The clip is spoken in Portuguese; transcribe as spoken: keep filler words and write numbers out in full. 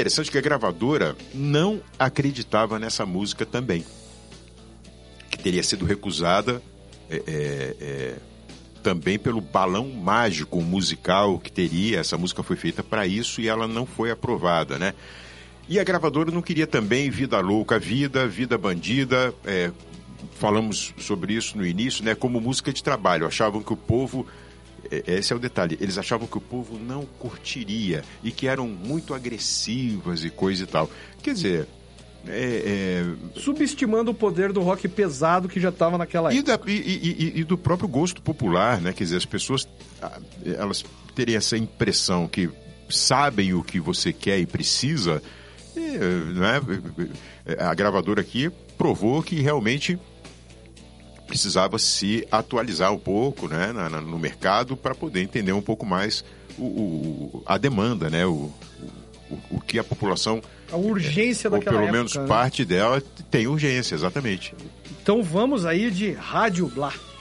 interessante que a gravadora não acreditava nessa música também, que teria sido recusada é, é, é, também pelo balão mágico musical que teria. Essa música foi feita para isso e ela não foi aprovada, né? E a gravadora não queria também Vida Louca, Vida, Vida Bandida, é, falamos sobre isso no início, né? Como música de trabalho. Achavam que o povo, esse é o detalhe, eles achavam que o povo não curtiria e que eram muito agressivas e coisa e tal. Quer dizer... É, é... subestimando o poder do rock pesado que já estava naquela e época. Da, e, e, e do próprio gosto popular, né? Quer dizer, as pessoas, elas teriam essa impressão que sabem o que você quer e precisa. E, né? A gravadora aqui provou que realmente precisava se atualizar um pouco, né? na, na, no mercado para poder entender um pouco mais o, o, a demanda, né? o, o, o que a população... A urgência é, daquela época. Ou pelo menos né? parte dela tem urgência, exatamente. Então vamos aí de Rádio Blá.